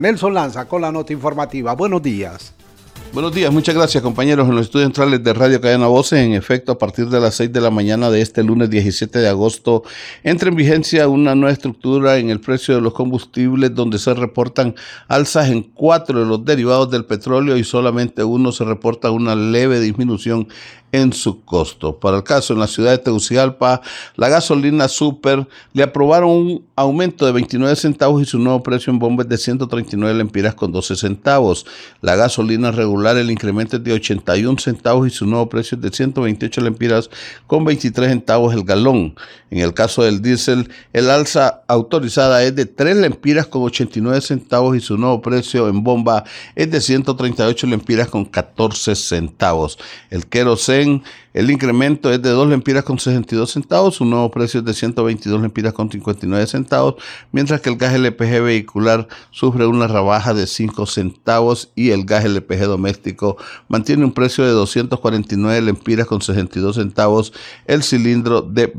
Nelson Lanza con la nota informativa. Buenos días. Buenos días, muchas gracias compañeros. En los estudios centrales de Radio Cadena Voces, en efecto, a partir de las 6 de la mañana de este lunes 17 de agosto, entra en vigencia una nueva estructura en el precio de los combustibles, donde se reportan alzas en 4 de los derivados del petróleo y solamente uno se reporta una leve disminución en su costo. Para el caso, en la ciudad de Tegucigalpa, la gasolina super le aprobaron un aumento de 29 centavos y su nuevo precio en bomba es de 139 lempiras con 12 centavos. La gasolina regular, el incremento es de 81 centavos y su nuevo precio es de 128 lempiras con 23 centavos el galón. En el caso del diésel, el alza autorizada es de 3 lempiras con 89 centavos y su nuevo precio en bomba es de 138 lempiras con 14 centavos. El querosén, el incremento es de 2 lempiras con 62 centavos, su nuevo precio es de 122 lempiras con 59 centavos, mientras que el gas LPG vehicular sufre una rebaja de 5 centavos y el gas LPG doméstico mantiene un precio de 249 lempiras con 62 centavos, el cilindro de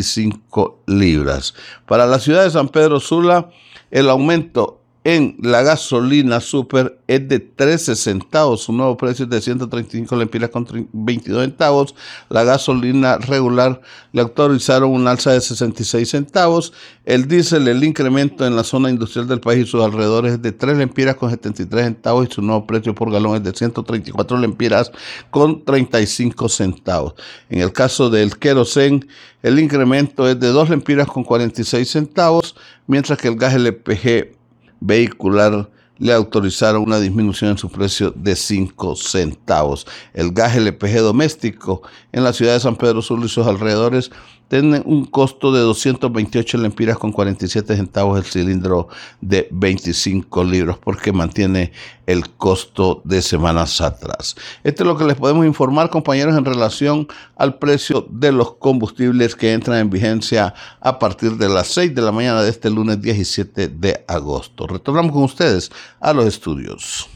25 libras. Para la ciudad de San Pedro Sula, el aumento en la gasolina super es de 13 centavos, su nuevo precio es de 135 lempiras con 22 centavos. La gasolina regular le autorizaron un alza de 66 centavos. El diésel, el incremento en la zona industrial del país y sus alrededores es de 3 lempiras con 73 centavos y su nuevo precio por galón es de 134 lempiras con 35 centavos. En el caso del querosén, el incremento es de 2 lempiras con 46 centavos, mientras que el gas LPG vehicular le autorizaron una disminución en su precio de 5 centavos. El gas LPG doméstico en la ciudad de San Pedro Sula y sus alrededores tiene un costo de 228 lempiras con 47 centavos el cilindro de 25 libras porque mantiene el costo de semanas atrás. Esto es lo que les podemos informar, compañeros, en relación al precio de los combustibles que entran en vigencia a partir de las 6 de la mañana de este lunes 17 de agosto. Retornamos con ustedes a los estudios.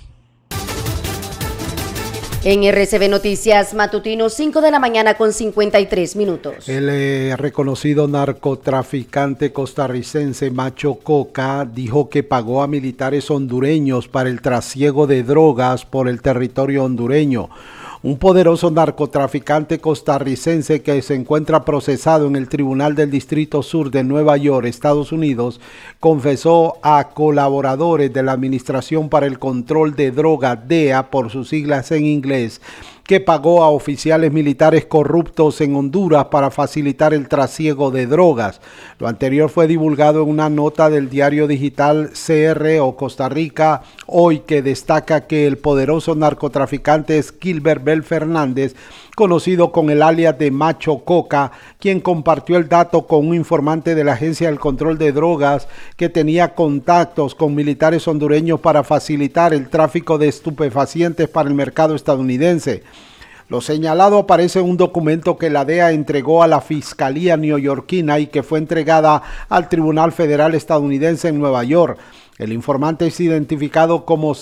En RCB Noticias Matutino, 5 de la mañana con 53 minutos. El reconocido narcotraficante costarricense Macho Coca dijo que pagó a militares hondureños para el trasiego de drogas por el territorio hondureño. Un poderoso narcotraficante costarricense que se encuentra procesado en el Tribunal del Distrito Sur de Nueva York, Estados Unidos, confesó a colaboradores de la Administración para el Control de Drogas, DEA, por sus siglas en inglés, que pagó a oficiales militares corruptos en Honduras para facilitar el trasiego de drogas. Lo anterior fue divulgado en una nota del diario digital CR o Costa Rica Hoy, que destaca que el poderoso narcotraficante es Gilbert Bel Fernández, conocido con el alias de Macho Coca, quien compartió el dato con un informante de la Agencia del Control de Drogas que tenía contactos con militares hondureños para facilitar el tráfico de estupefacientes para el mercado estadounidense. Lo señalado aparece en un documento que la DEA entregó a la Fiscalía neoyorquina y que fue entregada al Tribunal Federal estadounidense en Nueva York. El informante es identificado como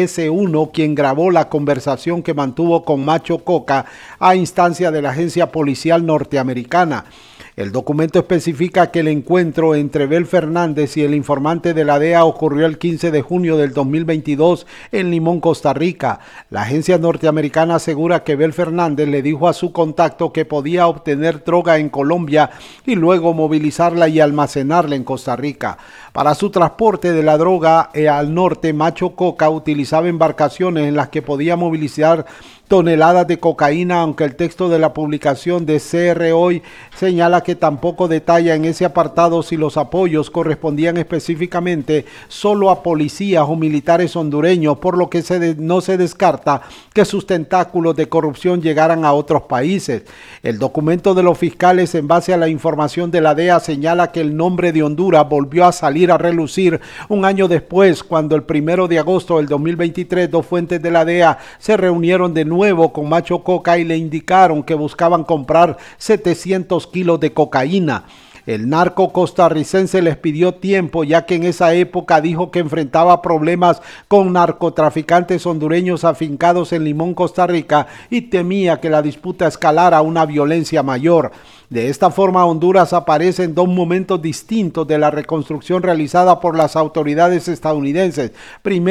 CS1, quien grabó la conversación que mantuvo con Macho Coca a instancia de la agencia policial norteamericana. El documento especifica que el encuentro entre Bel Fernández y el informante de la DEA ocurrió el 15 de junio del 2022 en Limón, Costa Rica. La agencia norteamericana asegura que Bel Fernández le dijo a su contacto que podía obtener droga en Colombia y luego movilizarla y almacenarla en Costa Rica. Para su transporte de la droga al norte, Macho Coca utilizaba embarcaciones en las que podía movilizar toneladas de cocaína, aunque el texto de la publicación de CR Hoy señala que tampoco detalla en ese apartado si los apoyos correspondían específicamente solo a policías o militares hondureños, por lo que no se descarta que sus tentáculos de corrupción llegaran a otros países. El documento de los fiscales, en base a la información de la DEA, señala que el nombre de Honduras volvió a salir a relucir un año después, cuando el 1 de agosto del 2023 dos fuentes de la DEA se reunieron de nuevo con Macho Coca y le indicaron que buscaban comprar 700 kilos de cocaína. El narco costarricense les pidió tiempo, ya que en esa época dijo que enfrentaba problemas con narcotraficantes hondureños afincados en Limón, Costa Rica, y temía que la disputa escalara a una violencia mayor. De esta forma, Honduras aparece en dos momentos distintos de la reconstrucción realizada por las autoridades estadounidenses. Primero,